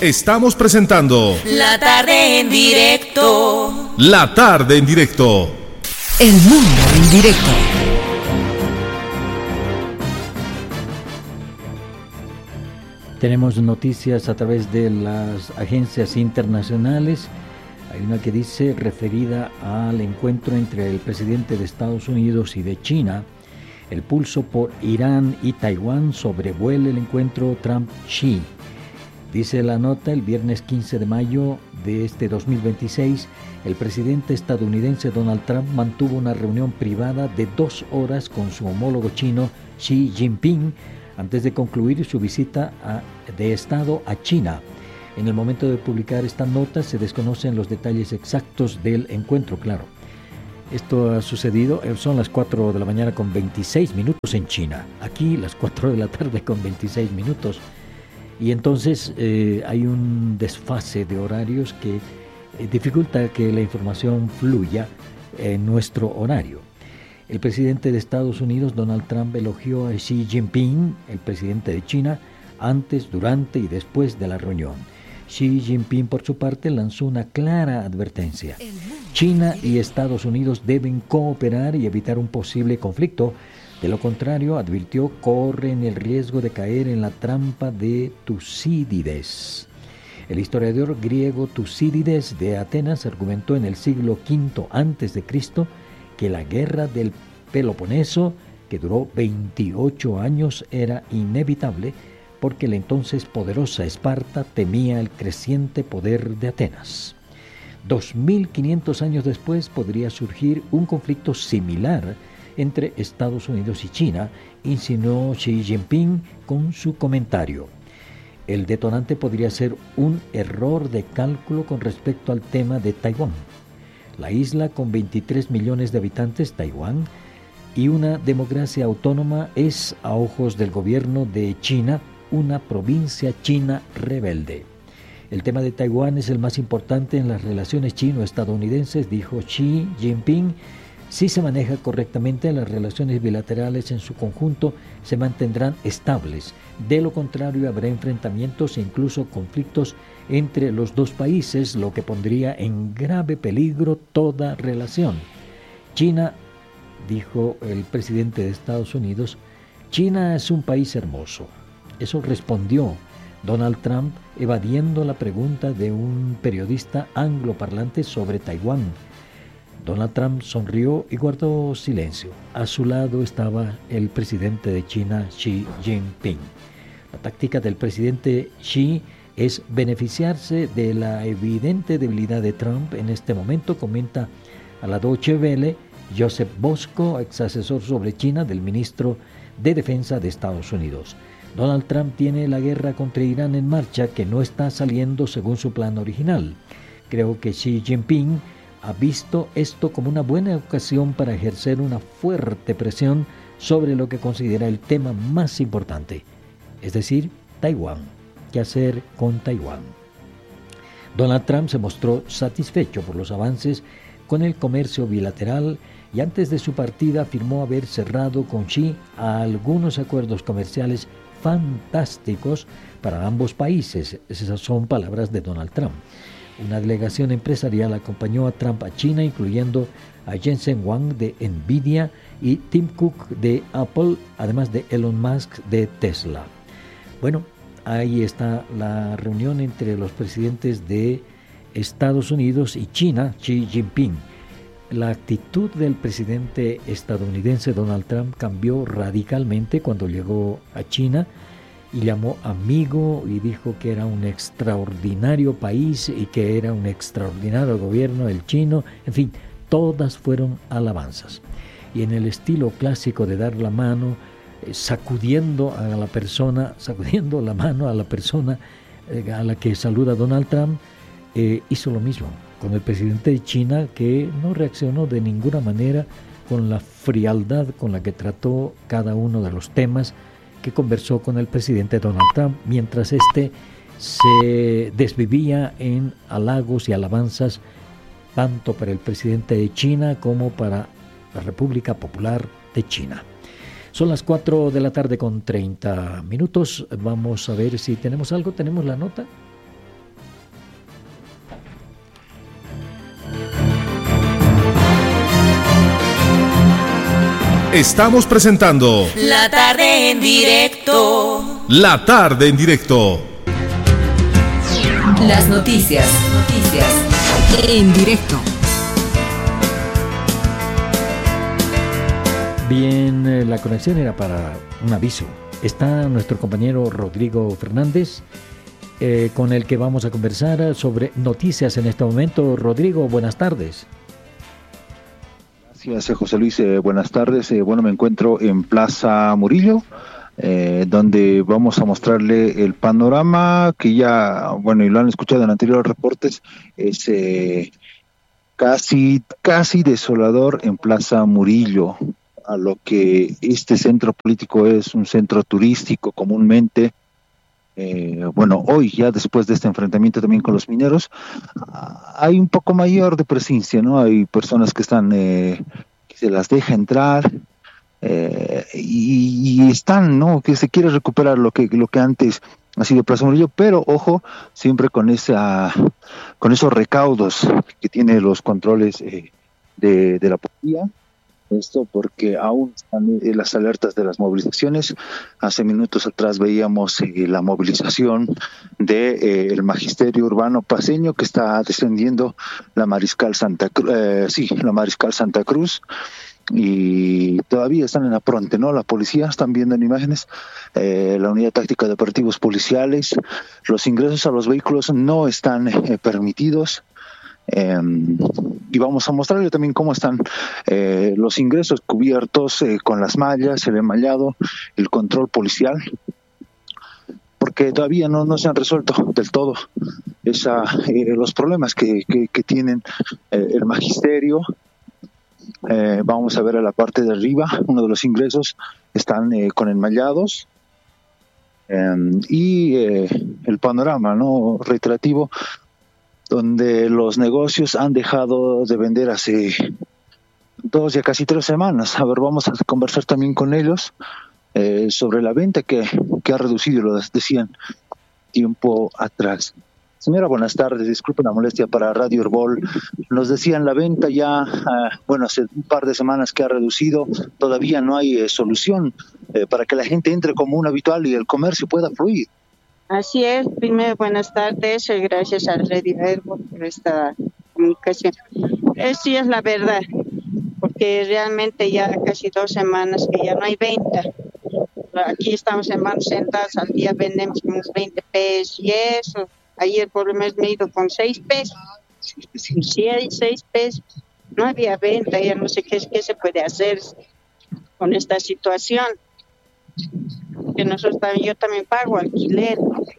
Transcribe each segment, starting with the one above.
estamos presentando La tarde en directo. La tarde en directo. El mundo en directo. Tenemos noticias a través de las agencias internacionales. Hay una que dice, referida al encuentro entre el presidente de Estados Unidos y de China, el pulso por Irán y Taiwán sobrevuela el encuentro Trump-Xi. Dice la nota, el viernes 15 de mayo de este 2026, el presidente estadounidense Donald Trump mantuvo una reunión privada de 2 horas con su homólogo chino Xi Jinping antes de concluir su visita de Estado a China. En el momento de publicar esta nota se desconocen los detalles exactos del encuentro, claro. Esto ha sucedido, son las 4 de la mañana con 26 minutos en China. Aquí las 4 de la tarde con 26 minutos. Y entonces hay un desfase de horarios que dificulta que la información fluya en nuestro horario. El presidente de Estados Unidos, Donald Trump, elogió a Xi Jinping, el presidente de China, antes, durante y después de la reunión. Xi Jinping, por su parte, lanzó una clara advertencia. China y Estados Unidos deben cooperar y evitar un posible conflicto. De lo contrario, advirtió, corren el riesgo de caer en la trampa de Tucídides. El historiador griego Tucídides de Atenas argumentó en el siglo V a.C. que la guerra del Peloponeso, que duró 28 años, era inevitable porque la entonces poderosa Esparta temía el creciente poder de Atenas. 2500 años después podría surgir un conflicto similar entre Estados Unidos y China, insinuó Xi Jinping con su comentario. El detonante podría ser un error de cálculo con respecto al tema de Taiwán. La isla con 23 millones de habitantes, Taiwán, y una democracia autónoma es, a ojos del gobierno de China, una provincia china rebelde. El tema de Taiwán es el más importante en las relaciones chino-estadounidenses, dijo Xi Jinping. Si se maneja correctamente, las relaciones bilaterales en su conjunto se mantendrán estables. De lo contrario, habrá enfrentamientos e incluso conflictos entre los dos países, lo que pondría en grave peligro toda relación. China, dijo el presidente de Estados Unidos, China es un país hermoso. Eso respondió Donald Trump, evadiendo la pregunta de un periodista angloparlante sobre Taiwán. Donald Trump sonrió y guardó silencio. A su lado estaba el presidente de China, Xi Jinping. La táctica del presidente Xi es beneficiarse de la evidente debilidad de Trump en este momento, comenta a la Deutsche Welle Joseph Bosco, ex asesor sobre China del ministro de Defensa de Estados Unidos. Donald Trump tiene la guerra contra Irán en marcha, que no está saliendo según su plan original. Creo que Xi Jinping ha visto esto como una buena ocasión para ejercer una fuerte presión sobre lo que considera el tema más importante, es decir, Taiwán. ¿Qué hacer con Taiwán? Donald Trump se mostró satisfecho por los avances con el comercio bilateral y antes de su partida afirmó haber cerrado con Xi algunos acuerdos comerciales fantásticos para ambos países. Esas son palabras de Donald Trump. Una delegación empresarial acompañó a Trump a China, incluyendo a Jensen Huang de Nvidia y Tim Cook de Apple, además de Elon Musk de Tesla. Bueno, ahí está la reunión entre los presidentes de Estados Unidos y China, Xi Jinping. La actitud del presidente estadounidense Donald Trump cambió radicalmente cuando llegó a China y llamó amigo y dijo que era un extraordinario país y que era un extraordinario gobierno el chino. En fin, todas fueron alabanzas. Y en el estilo clásico de dar la mano, sacudiendo la mano a la persona a la que saluda Donald Trump, hizo lo mismo con el presidente de China, que no reaccionó de ninguna manera con la frialdad con la que trató cada uno de los temas que conversó con el presidente Donald Trump, mientras este se desvivía en halagos y alabanzas tanto para el presidente de China como para la República Popular de China. Son las 4 de la tarde con 30 minutos. Vamos a ver si tenemos algo. ¿Tenemos la nota? Estamos presentando La tarde en directo. La tarde en directo. Las noticias en directo. Bien, la conexión era para un aviso. Está nuestro compañero Rodrigo Fernández, con el que vamos a conversar sobre noticias en este momento. Rodrigo, buenas tardes. Gracias, José Luis. Buenas tardes. Me encuentro en Plaza Murillo, donde vamos a mostrarle el panorama que ya, y lo han escuchado en anteriores reportes, es casi desolador en Plaza Murillo, a lo que este centro político es un centro turístico comúnmente. Hoy ya después de este enfrentamiento también con los mineros, hay un poco mayor de presencia, ¿no? Hay personas que están, que se las deja entrar, y están, ¿no? Que se quiere recuperar lo que antes ha sido Plaza Murillo, pero ojo, siempre con esos recaudos que tiene los controles de la policía. Esto porque aún están las alertas de las movilizaciones. Hace minutos atrás veíamos la movilización del Magisterio Urbano Paceño, que está descendiendo la Mariscal Santa Cruz, y todavía están en apronte, ¿no? La policía, están viendo en imágenes, la unidad táctica de operativos policiales. Los ingresos a los vehículos no están permitidos. Y vamos a mostrarle también cómo están los ingresos cubiertos con las mallas, el enmallado, el control policial, porque todavía no se han resuelto del todo los problemas que tienen el magisterio. Vamos a ver a la parte de arriba, uno de los ingresos están con enmallados, y el panorama, ¿no?, reiterativo, donde los negocios han dejado de vender hace 2, ya casi 3 semanas. A ver, vamos a conversar también con ellos sobre la venta que ha reducido, lo decían tiempo atrás. Señora, buenas tardes, disculpen la molestia para Radio Herbol. Nos decían la venta ya, hace un par de semanas que ha reducido, todavía no hay solución para que la gente entre como un habitual y el comercio pueda fluir. Así es. Primero, buenas tardes, gracias a Radio Herbol por esta comunicación. Sí es la verdad, porque realmente ya casi 2 semanas que ya no hay venta. Aquí estamos hermanos sentados, al día vendemos unos 20 pesos y eso. Ayer por el mes me he ido con 6 pesos. Sí, hay 6 pesos. No había venta, ya no sé qué se puede hacer con esta situación. Que yo también pago alquiler,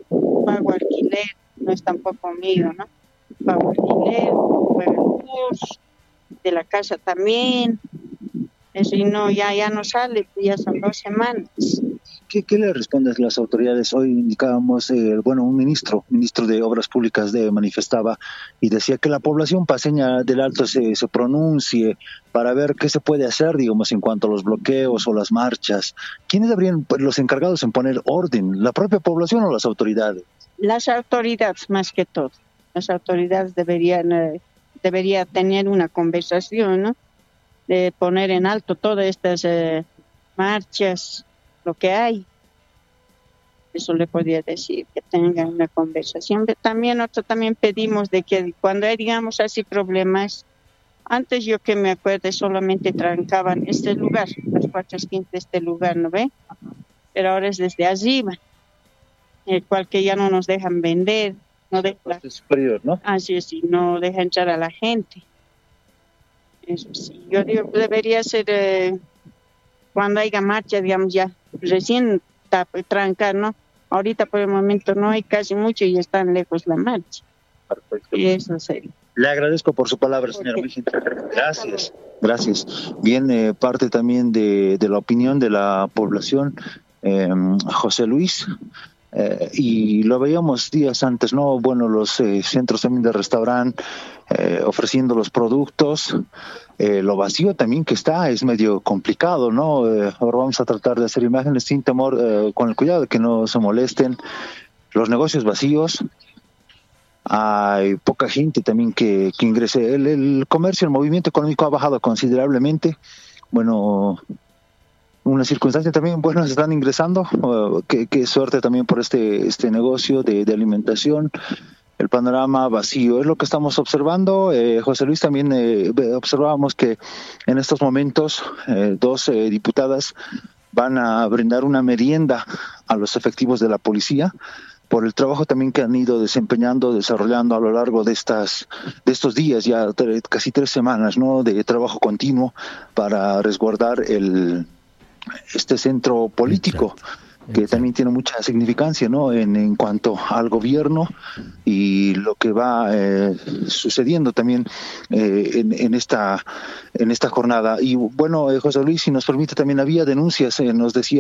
no es tampoco mío, ¿no? Pago alquiler, pago el bus, de la casa también. Eso, y no, ya no sale, ya son 2 semanas. ¿Qué le responden las autoridades? Hoy indicábamos, un ministro de Obras Públicas manifestaba y decía que la población paceña del Alto se pronuncie para ver qué se puede hacer, digamos, en cuanto a los bloqueos o las marchas. ¿Quiénes habrían los encargados en poner orden? ¿La propia población o las autoridades? Las autoridades, más que todo. Las autoridades deberían tener una conversación, ¿no? De poner en alto todas estas marchas, lo que hay. Eso le podría decir, que tengan una conversación. Nosotros también pedimos de que cuando hay, digamos, así problemas, antes yo que me acuerdo solamente trancaban este lugar, las 4 esquinas de este lugar, ¿no ve? Pero ahora es desde arriba, el cual que ya no nos dejan vender, no deja superior, ¿no? Así es, no deja entrar a la gente. Eso sí, yo digo que debería ser cuando haya marcha, digamos, ya recién trancar, ¿no? Ahorita por el momento no hay casi mucho y están lejos la marcha. Perfecto. Y eso sería. Le agradezco por su palabra, señora. Gracias. Bien, parte también de la opinión de la población, José Luis, y lo veíamos días antes, ¿no? Los centros también de restaurante ofreciendo los productos, lo vacío también que está es medio complicado, ¿no? Ahora vamos a tratar de hacer imágenes sin temor, con el cuidado de que no se molesten. Los negocios vacíos, hay poca gente también que ingrese. El comercio, el movimiento económico ha bajado considerablemente. una circunstancia también, bueno, están ingresando, qué suerte también por este negocio de alimentación. El panorama vacío es lo que estamos observando. José Luis, también observábamos que en estos momentos 2 diputadas van a brindar una merienda a los efectivos de la policía por el trabajo también que han ido desarrollando a lo largo de estos días, ya casi 3 semanas, ¿no?, de trabajo continuo para resguardar este centro político. Que también tiene mucha significancia, ¿no?, en cuanto al gobierno y lo que va sucediendo también en esta jornada. Y bueno, José Luis, si nos permite, también había denuncias, nos decía